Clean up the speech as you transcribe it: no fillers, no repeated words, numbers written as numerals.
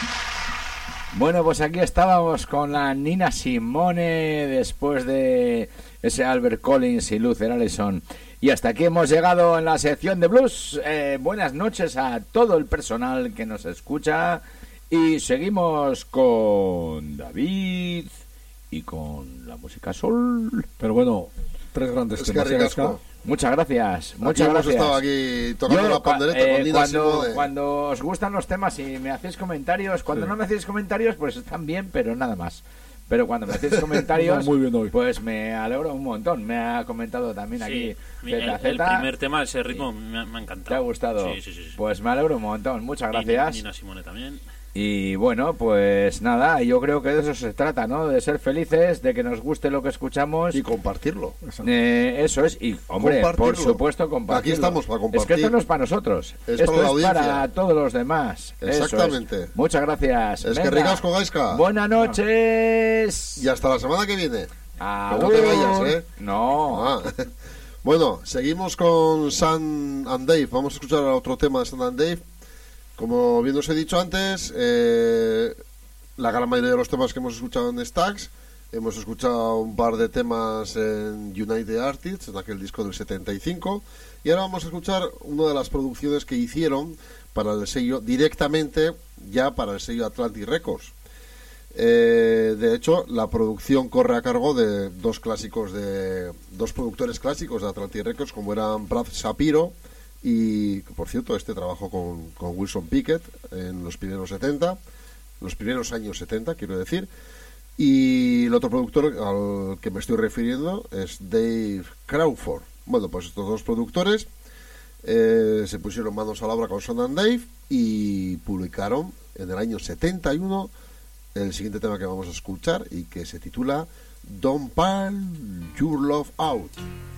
Bueno, pues aquí estábamos con la Nina Simone después de ese Albert Collins y Luther Allison. Y hasta aquí hemos llegado en la sección de blues. Buenas noches a todo el personal que nos escucha. Y seguimos con David y con la música soul. Pero bueno, tres grandes temas. Muchas gracias, muchas gracias. Hemos estado aquí tocando la pandereta con Nina Simone. Cuando os gustan los temas y me hacéis comentarios, cuando no me hacéis comentarios, pues están bien, pero nada más. Pero cuando me hacéis comentarios, muy bien hoy. Pues me alegro un montón. Me ha comentado también aquí ZZ. El primer tema, ese ritmo, me ha encantado. ¿Te ha gustado? Sí. Pues me alegro un montón. Muchas gracias. Nina Simone también. Y bueno, pues nada, yo creo que de eso se trata, ¿no? De ser felices, de que nos guste lo que escuchamos. Y compartirlo. Eso es, y hombre, por supuesto compartirlo. Aquí estamos para compartir. Es que esto no es para nosotros, esto es para todos los demás. Exactamente. Muchas gracias. Es que ricasco, Gaisca. Buenas noches. Y hasta la semana que viene. Que no te vayas, ¿eh? No. Bueno, seguimos con Sam and Dave. Vamos a escuchar otro tema de Sam and Dave. Como bien os he dicho antes, la gran mayoría de los temas que hemos escuchado en Stax, hemos escuchado un par de temas en United Artists, en aquel disco del 75, y ahora vamos a escuchar una de las producciones que hicieron para el sello, directamente ya para el sello Atlantic Records. De hecho, la producción corre a cargo de dos productores clásicos de Atlantic Records, como eran Brad Shapiro, y por cierto, este trabajó con Wilson Pickett en los primeros años 70, quiero decir. Y el otro productor al que me estoy refiriendo es Dave Crawford. Bueno, pues estos dos productores se pusieron manos a la obra con Sam and Dave y publicaron en el año 71 el siguiente tema que vamos a escuchar y que se titula Don't Pile Your Love Out.